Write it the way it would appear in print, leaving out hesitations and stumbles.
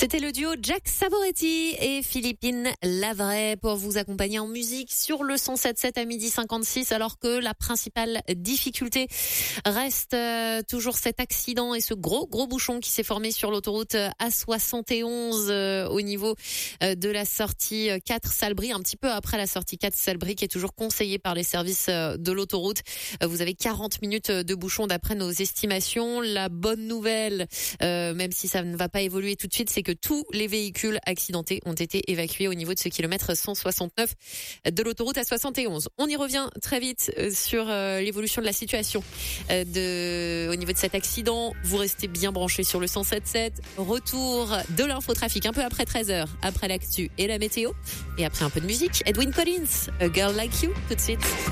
C'était le duo Jack Savoretti et Philippine Lavray pour vous accompagner en musique sur le 107.7 à 12h56, alors que la principale difficulté reste toujours cet accident et ce gros bouchon qui s'est formé sur l'autoroute A71 au niveau de la sortie 4 Salbris, un petit peu après la sortie 4 Salbris, qui est toujours conseillée par les services de l'autoroute. Vous avez 40 minutes de bouchon d'après nos estimations. La bonne nouvelle, même si ça ne va pas évoluer tout de suite, c'est que tous les véhicules accidentés ont été évacués au niveau de ce kilomètre 169 de l'autoroute A71. On y revient très vite sur l'évolution de la situation au niveau de cet accident. Vous restez bien branchés sur le 107.7. Retour de l'infotrafic un peu après 13h, après l'actu et la météo. Et après un peu de musique, Edwyn Collins, A Girl Like You, tout de suite.